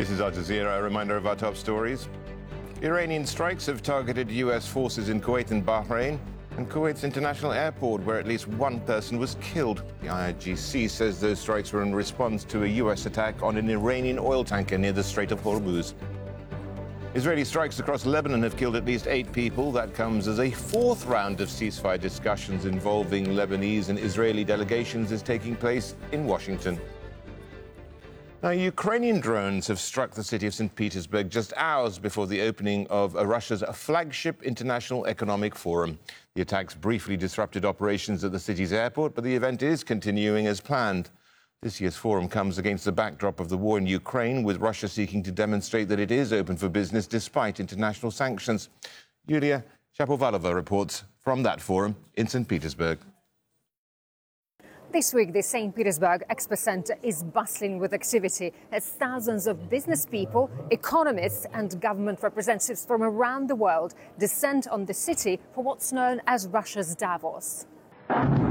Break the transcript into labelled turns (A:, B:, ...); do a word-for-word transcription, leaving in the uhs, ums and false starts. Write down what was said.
A: This is Al Jazeera. A reminder of our top stories. Iranian strikes have targeted U S forces in Kuwait and Bahrain, and Kuwait's international airport, where at least one person was killed. The I R G C says those strikes were in response to a U S attack on an Iranian oil tanker near the Strait of Hormuz. Israeli strikes across Lebanon have killed at least eight people. That comes as a fourth round of ceasefire discussions involving Lebanese and Israeli delegations is taking place in Washington. Now, Ukrainian drones have struck the city of Saint Petersburg just hours before the opening of Russia's flagship International Economic Forum. The attacks briefly disrupted operations at the city's airport, but the event is continuing as planned. This year's forum comes against the backdrop of the war in Ukraine, with Russia seeking to demonstrate that it is open for business despite international sanctions. Yulia Shapovalova reports from that forum in Saint Petersburg.
B: This week, the Saint Petersburg Expo Center is bustling with activity as thousands of business people, economists and government representatives from around the world descend on the city for what's known as Russia's Davos.